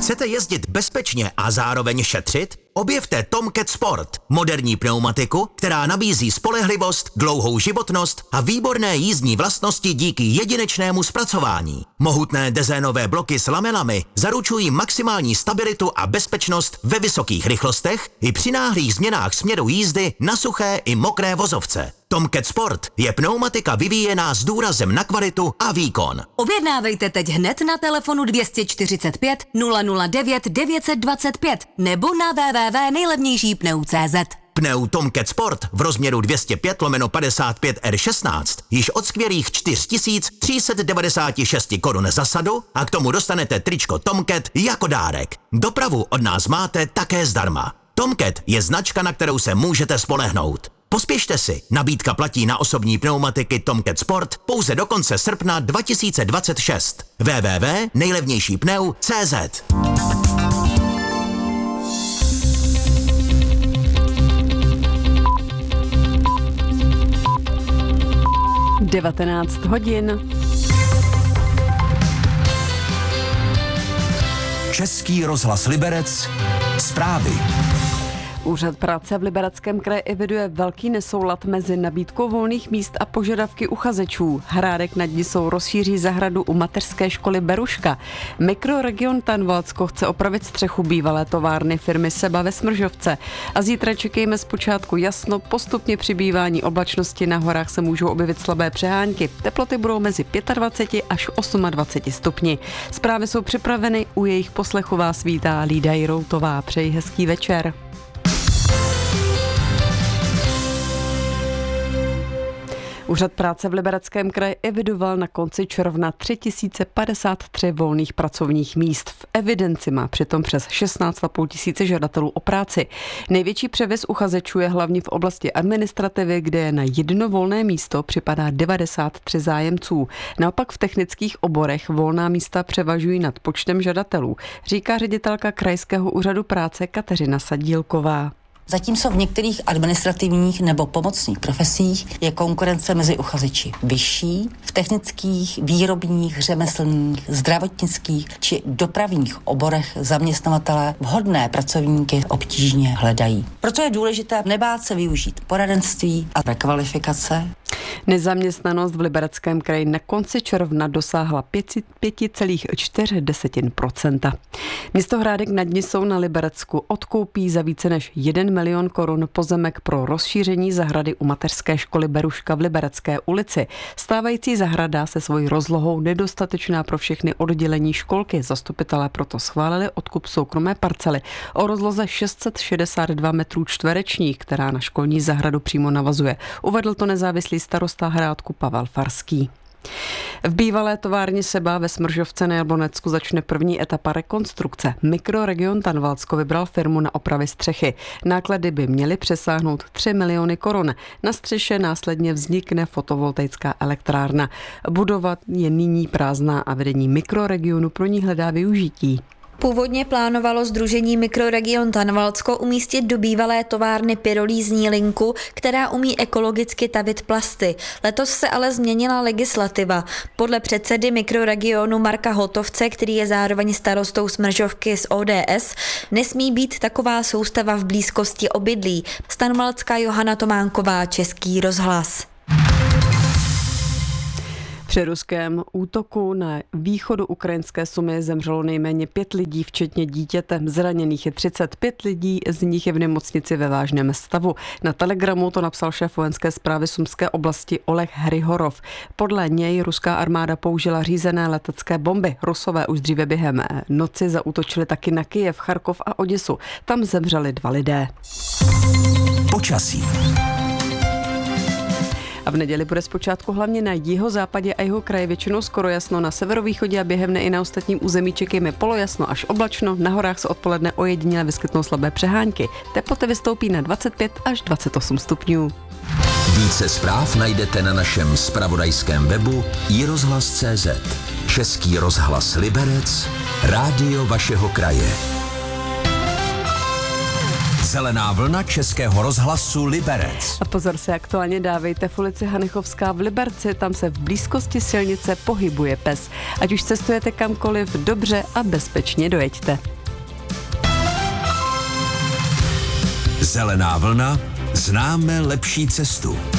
Chcete jezdit bezpečně a zároveň šetřit? Objevte Tomcat Sport, moderní pneumatiku, která nabízí spolehlivost, dlouhou životnost a výborné jízdní vlastnosti díky jedinečnému zpracování. Mohutné dezénové bloky s lamelami zaručují maximální stabilitu a bezpečnost ve vysokých rychlostech i při náhlých změnách směru jízdy na suché i mokré vozovce. Tomcat Sport je pneumatika vyvíjená s důrazem na kvalitu a výkon. Objednávejte teď hned na telefonu 245 009 925 nebo na www.nejlevnějšípneu.cz. Pneu Tomcat Sport v rozměru 205/55 R16 již od skvělých 4396 korun za sadu a k tomu dostanete tričko Tomcat jako dárek. Dopravu od nás máte také zdarma. Tomcat je značka, na kterou se můžete spolehnout. Pospěšte si, nabídka platí na osobní pneumatiky Tomcat Sport pouze do konce srpna 2026. www.nejlevnějšípneu.cz. 19 hodin. Český rozhlas Liberec. Zprávy. Úřad práce v Libereckém kraji eviduje velký nesoulad mezi nabídkou volných míst a požadavky uchazečů. Hrádek nad Nisou rozšíří zahradu u mateřské školy Beruška. Mikroregion Tanvaldsko chce opravit střechu bývalé továrny firmy Seba ve Smržovce. A zítra čekejme zpočátku jasno, postupně přibývání oblačnosti, na horách se můžou objevit slabé přehánky. Teploty budou mezi 25 až 28 stupni. Zprávy jsou připraveny, u jejich poslechu vás vítá Lída Jiroutová. Přeji hezký večer. Úřad práce v Libereckém kraji evidoval na konci června 3053 volných pracovních míst. V evidenci má přitom přes 16 500 žadatelů o práci. Největší převis uchazečů je hlavně v oblasti administrativy, kde je na jedno volné místo připadá 93 zájemců. Naopak v technických oborech volná místa převažují nad počtem žadatelů, říká ředitelka Krajského úřadu práce Kateřina Sadílková. Zatímco v některých administrativních nebo pomocných profesích je konkurence mezi uchazeči vyšší, v technických, výrobních, řemeslných, zdravotnických či dopravních oborech zaměstnavatelé vhodné pracovníky obtížně hledají. Proto je důležité nebát se využít poradenství a rekvalifikace. Nezaměstnanost v Libereckém kraji na konci června dosáhla 5,4%. Město Hrádek nad Nisou na Liberecku odkoupí za více než 1 milion korun pozemek pro rozšíření zahrady u mateřské školy Beruška v Liberecké ulici. Stávající zahrada se svojí rozlohou nedostatečná pro všechny oddělení školky. Zastupitelé proto schválili odkup soukromé parcely o rozloze 662 metrů čtverečních, která na školní zahradu přímo navazuje. Uvedl to nezávislý starosta Hrádku Pavel Farský. V bývalé továrně Seba ve Smržovce na Jablonecku začne první etapa rekonstrukce. Mikroregion Tanvaldsko vybral firmu na opravy střechy. Náklady by měly přesáhnout 3 miliony korun. Na střeše následně vznikne fotovoltaická elektrárna. Budova je nyní prázdná a vedení mikroregionu pro ní hledá využití. Původně plánovalo sdružení Mikroregion Tanvaldsko umístit do bývalé továrny pyrolízní linku, která umí ekologicky tavit plasty. Letos se ale změnila legislativa. Podle předsedy mikroregionu Marka Hotovce, který je zároveň starostou Smržovky z ODS, nesmí být taková soustava v blízkosti obydlí. Tanvaldská Johana Tománková, Český rozhlas. Při ruském útoku na východu ukrajinské Sumy zemřelo nejméně 5 lidí, včetně dítěte. Zraněných je 35 lidí, z nich je v nemocnici ve vážném stavu. Na Telegramu to napsal šéf vojenské správy Sumské oblasti Oleg Hrihorov. Podle něj ruská armáda použila řízené letecké bomby. Rusové už dříve během noci zaútočili taky na Kyjev, Charkov a Oděsu. Tam zemřeli 2 lidé. Počasí. A v neděli bude zpočátku hlavně na jihozápadě a jeho kraji většinou skoro jasno, na severovýchodě a během dne i na ostatním území čekejme polojasno až oblačno, na horách se odpoledne ojediněle vyskytnou slabé přehánky. Teploty vystoupí na 25 až 28 stupňů. Více zpráv najdete na našem zpravodajském webu iRozhlas.cz. Český rozhlas Liberec, rádio vašeho kraje. Zelená vlna Českého rozhlasu Liberec. A pozor se aktuálně dávejte v ulici Hanechovská v Liberci, tam se v blízkosti silnice pohybuje pes. Ať už cestujete kamkoliv, dobře a bezpečně dojeďte. Zelená vlna, známe lepší cestu.